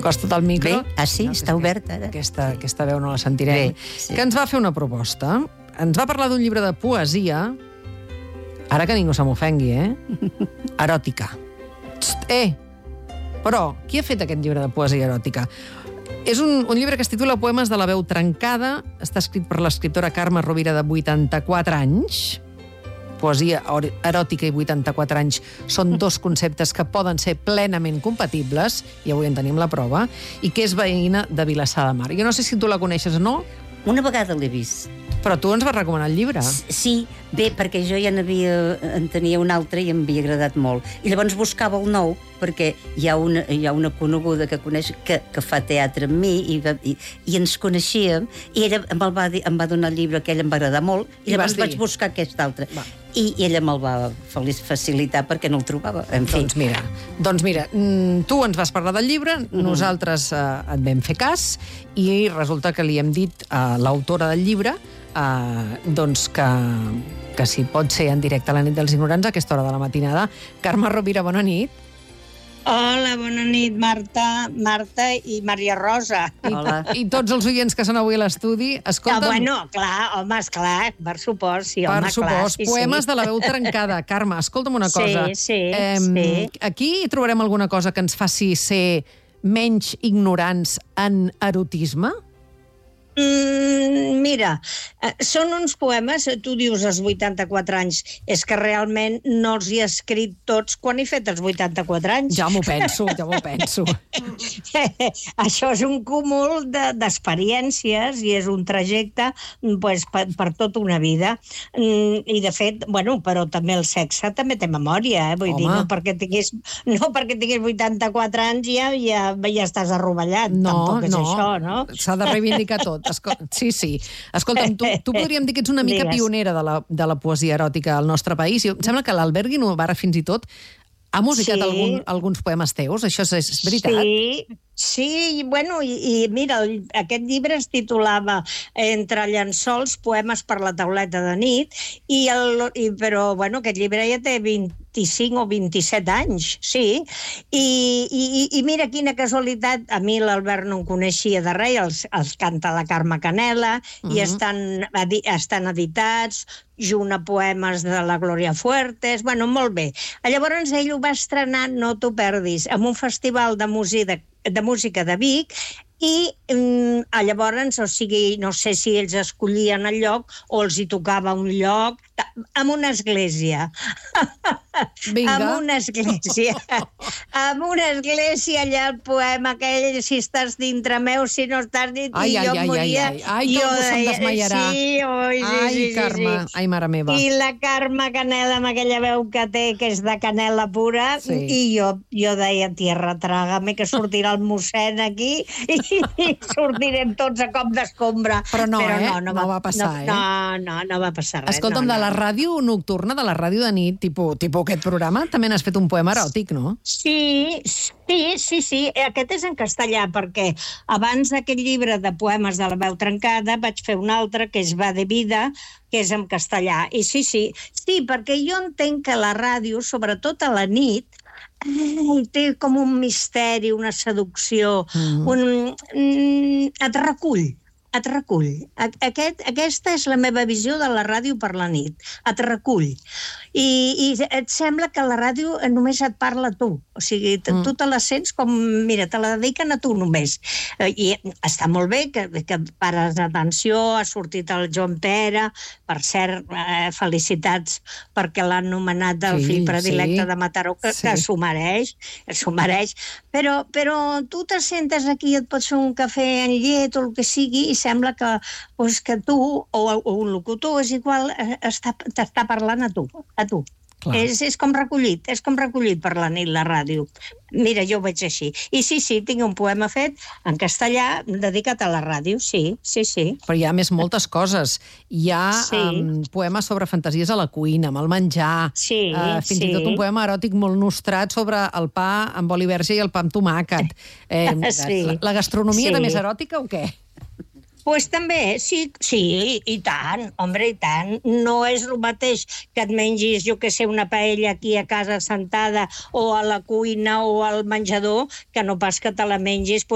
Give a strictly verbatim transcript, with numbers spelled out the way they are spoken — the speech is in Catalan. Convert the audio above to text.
Acosta't al micro. Bé, ah, sí, no, està obert ara. Aquesta, aquesta veu no la sentirem. Bé, sí. Que ens va fer una proposta. Ens va parlar d'un llibre de poesia, ara que ningú se m'ofengui, eh? Eròtica. Txt, eh! Però, qui ha fet aquest llibre de poesia eròtica? És un, un llibre que es titula Poemes de la veu trencada, està escrit per l'escriptora Carme Rovira, de vuitanta-quatre anys. Poesia eròtica i vuitanta-quatre anys són dos conceptes que poden ser plenament compatibles, i avui en tenim la prova, i que és veïna de Vilassar de Mar. Jo no sé si tu la coneixes o no. Una vegada l'he vist. Però tu ens vas recomanar el llibre. Sí, bé, perquè jo ja n'havia, en tenia un altre i em havia agradat molt. I llavors buscava el nou, perquè hi ha una, hi ha una coneguda que coneix que, que fa teatre amb mi i, i, i ens coneixíem, i ella em va, dir, em va donar el llibre que ell em va agradar molt, i, I llavors vaig buscar aquest altre. Va. I, I ella me'l va facilitar perquè no el trobava. En fi. Doncs mira, doncs mira, tu ens vas parlar del llibre, mm. nosaltres eh, et vam fer cas, i resulta que li hem dit a l'autora del llibre eh, doncs que, que si pot ser en directe a la nit dels ignorants a aquesta hora de la matinada. Carme Rovira, bona nit. Hola, bona nit, Marta, Marta i Maria Rosa. Hola. I tots els oients que són avui a l'estudi. Escolta'm... Ah, bueno, clar, home, esclar, per supost, sí, home, per supost, clar. Sí, poemes sí. de la veu trencada. Carme, escolta'm una cosa. Sí, sí, eh, sí. Aquí trobarem alguna cosa que ens faci ser menys ignorants en erotisme? Mm, mira, eh, són uns poemes, tu dius els vuitanta-quatre anys, és que realment no els hi he escrit tots quan he fet els vuitanta-quatre anys. Ja m'ho penso, ja m'ho penso. Això és un cúmul d'experiències i és un trajecte pues, per, per tota una vida. Mm, I de fet, bueno, però també el sexe també té memòria, eh? Vull Home. dir, no perquè tinguis, no perquè tinguis vuitanta-quatre anys ja, ja, ja estàs arrovellat. No, Tampoc és no, això, no? s'ha de reivindicar tot. Escol... Sí, sí. Escolta'm, tu, tu podríem dir que ets una mica Digues. pionera de la, de la poesia eròtica al nostre país. I em sembla que l'Albert Guinovara fins i tot ha musicat Sí. algun, alguns poemes teus. Això és, és veritat? Sí, sí, i, bueno, i, i mira, el, aquest llibre es titulava Entre llençols, poemes per la tauleta de nit, i el, i, però bueno, aquest llibre ja té vint-i-cinc o vint-i-set anys, sí, i, i, i mira quina casualitat, a mi l'Albert no em coneixia de res, els, els canta la Carme Canela, uh-huh. i estan, estan editats, junt a poemes de la Glòria Fuertes, bueno, molt bé. Llavors ell ho va estrenar, no t'ho perdis, en un festival de música, de música de Vic, i mm, llavors, o sigui, no sé si ells escollien el lloc o els hi tocava un lloc, en una església. Vinga. En una església. En una església, allà el poema aquell, si estàs dintre meu, si no estàs dintre, Ai, i ai, jo ai, moria. ai, ai, ai, que algú se'm desmaiarà. Sí, oi, sí, Ai, sí, sí, Carme, sí. ai, mare meva. I la Carme Canela, amb aquella veu que té, que és de canela pura, Sí. i jo, jo deia, tierra, trágame, que sortirà el mossèn aquí i, i sortirem tots a cop d'escombra. Però no, Però eh? no, no, No va, va passar, no, eh? No, no, no va passar res. Escolta'm, no, de la no. ràdio nocturna, de la ràdio de nit, tipus, tipus aquest programa, també n'has fet un poema eròtic, no? Sí, sí, sí, sí. Aquest és en castellà, perquè abans d'aquest llibre de poemes de la veu trencada vaig fer un altre, que és Va de vida, que és en castellà. I sí, sí, sí, perquè jo entenc que la ràdio, sobretot a la nit, ai, té com un misteri, una seducció, mm. un, mm, et recull. Et recull. Aquest, aquesta és la meva visió de la ràdio per la nit. Et recull. I, i et sembla que la ràdio només et parla a tu. O sigui, mm. tu te la sents com... Mira, te la dediquen a tu només. I està molt bé que, que pares atenció, ha sortit el Joan Pere, per cert, eh, felicitats perquè l'han nomenat el Sí, fill predilecte sí. de Mataró, que, Sí. que s'ho mereix, s'ho mereix. Però, però tu te sentes aquí, et pots fer un cafè en llet o el que sigui, i sembla que, doncs, que tu, o, o un locutor, és igual, està, t'està parlant a tu, a tu. És, és com recollit, és com recollit per la nit, la ràdio. Mira, jo ho veig així. I sí, sí, tinc un poema fet en castellà dedicat a la ràdio, sí, sí, sí. Però hi ha més moltes coses. Hi ha Sí. um, poemes sobre fantasies a la cuina, amb el menjar, Sí, uh, fins sí. i tot un poema eròtic molt nostrat sobre el pa amb oli verge i el pa amb tomàquet. Eh, Sí. la, la gastronomia Sí. era més eròtica o què? Pues també, sí, sí, i tant, home, i tant. No és el mateix que et mengis, jo que sé, una paella aquí a casa sentada o a la cuina o al menjador, que no pas que te la mengis